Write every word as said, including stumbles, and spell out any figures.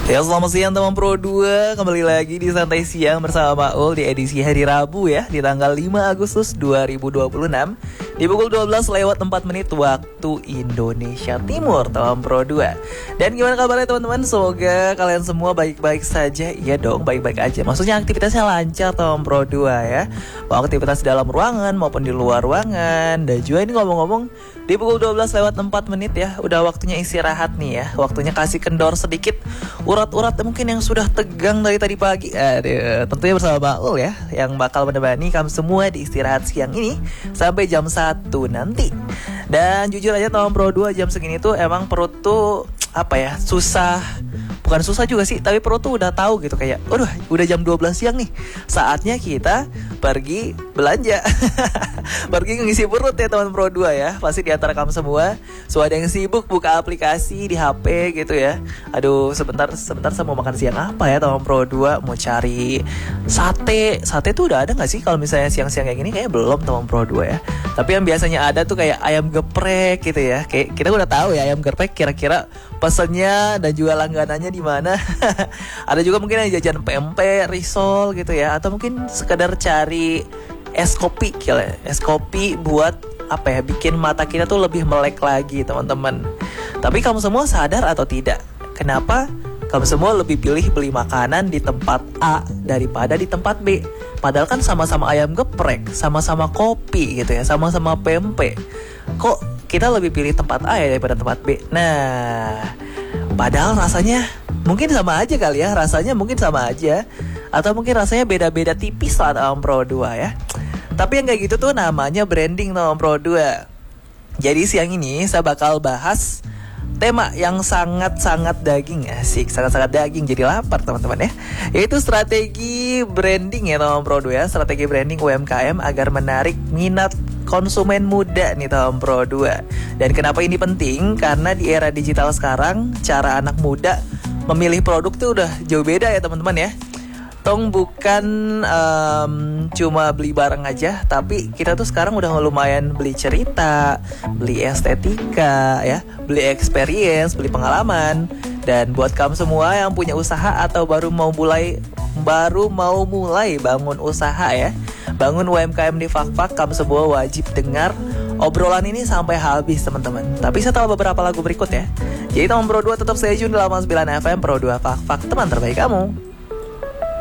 Ya, selamat siang teman Pro dua. Kembali lagi di Santai Siang bersama Maul di edisi hari Rabu ya, di tanggal lima Agustus dua ribu dua puluh enam di pukul dua belas lewat empat menit waktu Indonesia Timur, teman Pro dua. Dan gimana kabarnya teman-teman? Semoga kalian semua baik-baik saja. Iya dong, baik-baik aja. Maksudnya aktivitasnya lancar teman Pro dua ya. Mau aktivitas di dalam ruangan maupun di luar ruangan. Dan juga ini ngomong-ngomong, di pukul dua belas lewat empat menit ya, udah waktunya istirahat nih ya. Waktunya kasih kendor sedikit urat-urat mungkin yang sudah tegang dari tadi pagi. Aduh, tentunya bersama Maul ya, yang bakal menemani kamu semua di istirahat siang ini sampai jam satu nanti. Dan jujur aja teman Pro dua, jam segini tuh emang perut tuh apa ya, susah. Bukan susah juga sih, tapi perut tuh udah tahu gitu, kayak aduh udah jam dua belas siang nih, saatnya kita pergi belanja. Pergi ngisi perut ya teman Pro dua ya. Pasti di antara kamu semua so ada yang sibuk buka aplikasi di H P gitu ya. Aduh, sebentar sebentar saya mau makan siang apa ya teman Pro dua, mau cari sate. Sate tuh udah ada gak sih kalau misalnya siang-siang kayak gini? Kayaknya belum teman Pro dua ya. Tapi yang biasanya ada tuh kayak ayam geprek gitu ya. Kayak kita udah tahu ya ayam geprek kira-kira pesennya dan juga langganannya di mana. Ada juga mungkin yang jajan pempek, risol gitu ya, atau mungkin sekedar cari es kopi, kira es kopi buat apa ya, bikin mata kita tuh lebih melek lagi teman-teman. Tapi kamu semua sadar atau tidak, kenapa kamu semua lebih pilih beli makanan di tempat A daripada di tempat B? Padahal kan sama-sama ayam geprek, sama-sama kopi gitu ya, sama-sama pempek. Kok kita lebih pilih tempat A ya daripada tempat B? Nah, padahal rasanya mungkin sama aja kali ya, rasanya mungkin sama aja, atau mungkin rasanya beda-beda tipis lah teman Pro dua ya. Tapi yang kayak gitu tuh namanya branding teman Pro dua. Jadi siang ini saya bakal bahas tema yang sangat-sangat daging, asik, sangat-sangat daging, jadi lapar teman-teman ya. Yaitu strategi branding ya teman Pro dua ya, strategi branding U M K M agar menarik minat konsumen muda nih teman Pro dua. Dan kenapa ini penting? Karena di era digital sekarang, cara anak muda memilih produk tuh udah jauh beda ya teman-teman ya. Tong bukan um, cuma beli barang aja, tapi kita tuh sekarang udah lumayan beli cerita, beli estetika ya, beli experience, beli pengalaman. Dan buat kamu semua yang punya usaha atau baru mau mulai baru mau mulai bangun usaha ya, bangun U M K M di Fak-Fak, kamu semua wajib dengar obrolan ini sampai habis teman-teman. Tapi setelah beberapa lagu berikut ya. Jadi teman Pro dua tetap stay tune di delapan puluh sembilan F M Pro dua Fak-Fak, teman terbaik kamu.